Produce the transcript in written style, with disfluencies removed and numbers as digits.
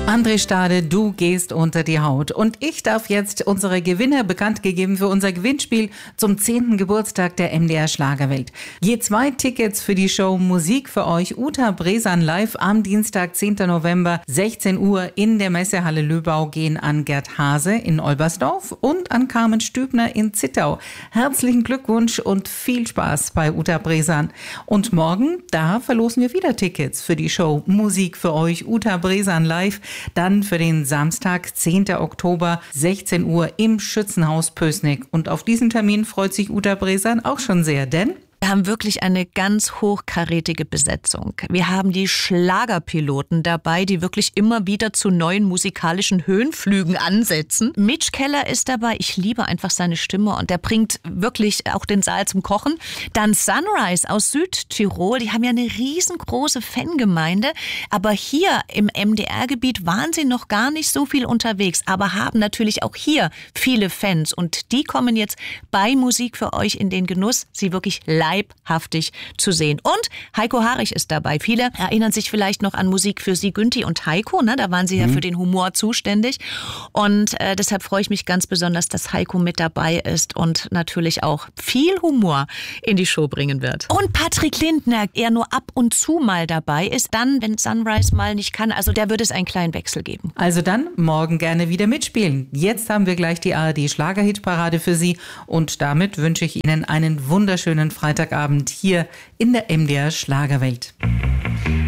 André Stade, du gehst unter die Haut. Und ich darf jetzt unsere Gewinner bekannt gegeben für unser Gewinnspiel zum 10. Geburtstag der MDR Schlagerwelt. Je 2 Tickets für die Show Musik für euch, Uta Bresan live am Dienstag, 10. November, 16 Uhr in der Messehalle Löbau gehen an Gerd Hase in Olbersdorf und an Carmen Stübner in Zittau. Herzlichen Glückwunsch und viel Spaß bei Uta Bresan. Und morgen, da verlosen wir wieder Tickets für die Show Musik für euch, Uta Bresan live. Dann für den Samstag, 10. Oktober, 16 Uhr im Schützenhaus Pößneck. Und auf diesen Termin freut sich Uta Bresan auch schon sehr, denn wir haben wirklich eine ganz hochkarätige Besetzung. Wir haben die Schlagerpiloten dabei, die wirklich immer wieder zu neuen musikalischen Höhenflügen ansetzen. Mitch Keller ist dabei. Ich liebe einfach seine Stimme und der bringt wirklich auch den Saal zum Kochen. Dann Sunrise aus Südtirol. Die haben ja eine riesengroße Fangemeinde. Aber hier im MDR-Gebiet waren sie noch gar nicht so viel unterwegs, aber haben natürlich auch hier viele Fans. Und die kommen jetzt bei Musik für euch in den Genuss, sie wirklich leibhaftig zu sehen. Und Heiko Harich ist dabei. Viele erinnern sich vielleicht noch an Musik für Sie, Günthi und Heiko. Ne? Da waren sie ja für den Humor zuständig. Und deshalb freue ich mich ganz besonders, dass Heiko mit dabei ist und natürlich auch viel Humor in die Show bringen wird. Und Patrick Lindner, er nur ab und zu mal dabei ist, dann, wenn Sunrise mal nicht kann, also der wird es einen kleinen Wechsel geben. Also dann morgen gerne wieder mitspielen. Jetzt haben wir gleich die ARD Schlagerhitparade für Sie und damit wünsche ich Ihnen einen wunderschönen Freitagabend hier in der MDR Schlagerwelt.